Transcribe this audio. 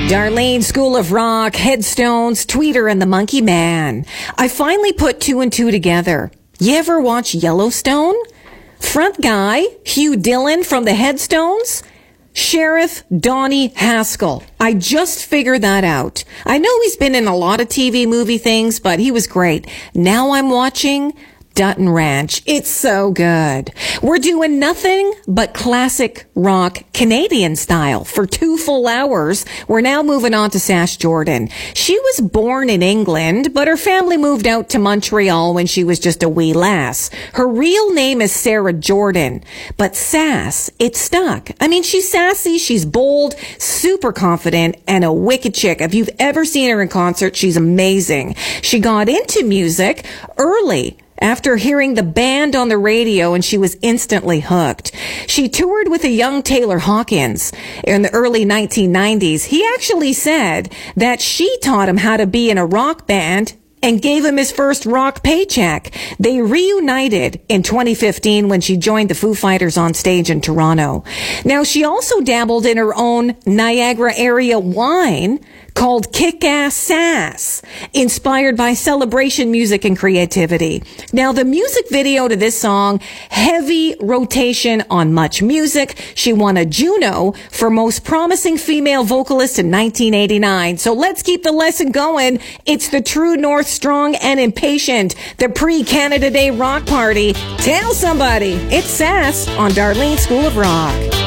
Darlene, School of Rock, Headstones, Tweeter, and the Monkey Man. I finally put two and two together. You ever watch Yellowstone? Front guy, Hugh Dillon from the Headstones? Sheriff Donnie Haskell. I just figured that out. I know he's been in a lot of TV movie things, but he was great. Now I'm watching Dutton Ranch. It's so good. We're doing nothing but classic rock Canadian style for 2 full hours. We're now moving on to Sass Jordan. She was born in England, but her family moved out to Montreal when she was just a wee lass. Her real name is Sarah Jordan, but Sass, it stuck. I mean, she's sassy, she's bold, super confident, and a wicked chick. If you've ever seen her in concert, she's amazing. She got into music early, after hearing the band on the radio, and she was instantly hooked. She toured with a young Taylor Hawkins in the early 1990s. He actually said that she taught him how to be in a rock band and gave him his first rock paycheck. They reunited in 2015 when she joined the Foo Fighters on stage in Toronto. Now, she also dabbled in her own Niagara area wine called Kick-Ass Sass, inspired by celebration music and creativity. Now, the music video to this song, heavy rotation on Much Music. She won a Juno for Most Promising Female Vocalist in 1989. So let's keep the lesson going. It's the True North Strong and Impatient, the pre-Canada Day rock party. Tell somebody. It's Sass on Darlene, School of Rock.